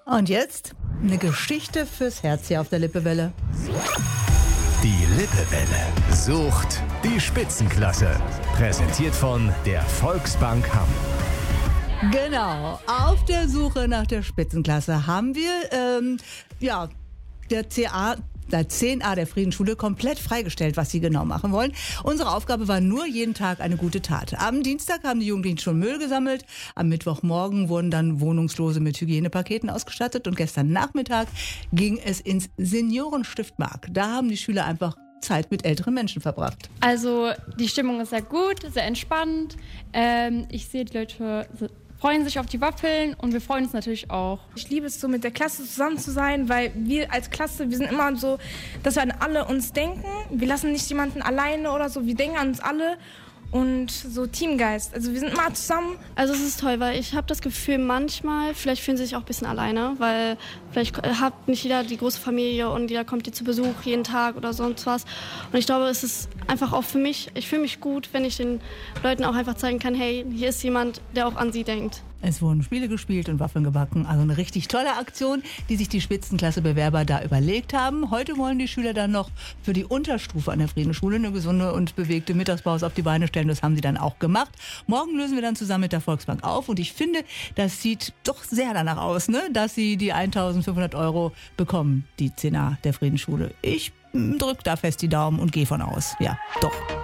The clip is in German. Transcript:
Und jetzt eine Geschichte fürs Herz hier auf der Lippewelle. Die Lippewelle sucht die Spitzenklasse. Präsentiert von der Volksbank Hamm. Genau, auf der Suche nach der Spitzenklasse haben wir der 10a der Friedensschule komplett freigestellt, was sie genau machen wollen. Unsere Aufgabe war nur jeden Tag eine gute Tat. Am Dienstag haben die Jugendlichen schon Müll gesammelt. Am Mittwochmorgen wurden dann Wohnungslose mit Hygienepaketen ausgestattet. Und gestern Nachmittag ging es ins Seniorenstift Mark. Da haben die Schüler einfach Zeit mit älteren Menschen verbracht. Also die Stimmung ist sehr gut, sehr entspannt. Ich sehe, die Leute freuen sich auf die Waffeln und wir freuen uns natürlich auch. Ich liebe es so, mit der Klasse zusammen zu sein, weil wir als Klasse, wir sind immer so, dass wir an alle uns denken. Wir lassen nicht jemanden alleine oder so, wir denken an uns alle. Und so Teamgeist. Also wir sind immer zusammen. Also es ist toll, weil ich habe das Gefühl, manchmal, vielleicht fühlen sie sich auch ein bisschen alleine, weil vielleicht hat nicht jeder die große Familie und jeder kommt dir zu Besuch jeden Tag oder sonst was. Und ich glaube, es ist einfach auch für mich, ich fühle mich gut, wenn ich den Leuten auch einfach zeigen kann, hey, hier ist jemand, der auch an sie denkt. Es wurden Spiele gespielt und Waffeln gebacken. Also eine richtig tolle Aktion, die sich die Spitzenklassebewerber da überlegt haben. Heute wollen die Schüler dann noch für die Unterstufe an der Friedensschule eine gesunde und bewegte Mittagspause auf die Beine stellen. Das haben sie dann auch gemacht. Morgen lösen wir dann zusammen mit der Volksbank auf. Und ich finde, das sieht doch sehr danach aus, ne? Dass sie die 1.500 € bekommen, die 10a der Friedensschule. Ich drück da fest die Daumen und gehe von aus. Ja, doch.